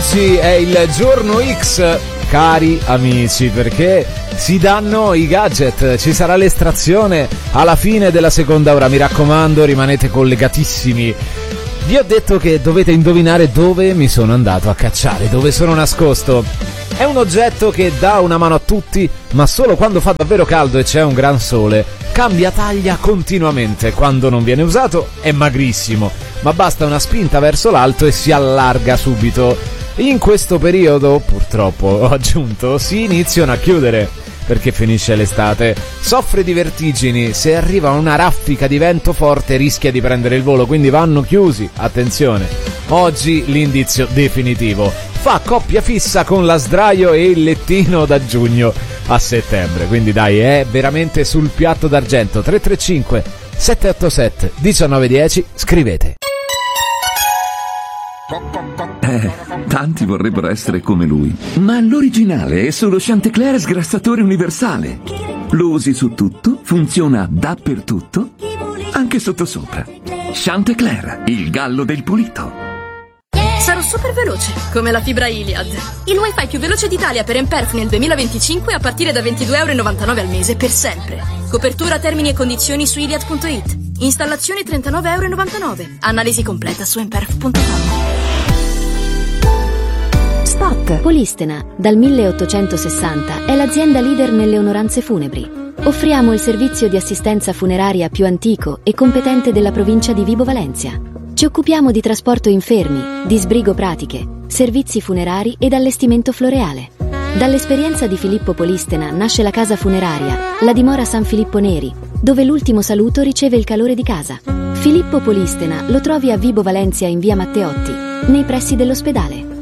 oggi è il giorno X, cari amici, perché si danno i gadget, ci sarà l'estrazione alla fine della seconda ora, mi raccomando, rimanete collegatissimi. Vi ho detto che dovete indovinare dove mi sono andato a cacciare, dove sono nascosto. È un oggetto che dà una mano a tutti, ma solo quando fa davvero caldo e c'è un gran sole. Cambia taglia continuamente, quando non viene usato è magrissimo, ma basta una spinta verso l'alto e si allarga subito. In questo periodo, purtroppo ho aggiunto, si iniziano a chiudere, perché finisce l'estate. Soffre di vertigini, se arriva una raffica di vento forte rischia di prendere il volo, quindi vanno chiusi, attenzione. Oggi l'indizio definitivo: fa coppia fissa con la sdraio e il lettino da giugno a settembre, quindi dai, è veramente sul piatto d'argento. 335 787 1910, scrivete. Tanti vorrebbero essere come lui, ma l'originale è solo Chantecler sgrassatore universale. Lo usi su tutto, funziona dappertutto, anche sottosopra. Chantecler, il gallo del pulito. Sarò super veloce, come la fibra Iliad. Il wifi più veloce d'Italia per Emperf nel 2025 a partire da €22,99 al mese per sempre. Copertura, termini e condizioni su iliad.it. Installazione €39,99. Analisi completa su emperf.com. Spot. Polistena, dal 1860, è l'azienda leader nelle onoranze funebri. Offriamo il servizio di assistenza funeraria più antico e competente della provincia di Vibo Valentia. Ci occupiamo di trasporto infermi, di sbrigo pratiche, servizi funerari ed allestimento floreale. Dall'esperienza di Filippo Polistena nasce la casa funeraria, la dimora San Filippo Neri, dove l'ultimo saluto riceve il calore di casa. Filippo Polistena lo trovi a Vibo Valentia in via Matteotti, nei pressi dell'ospedale.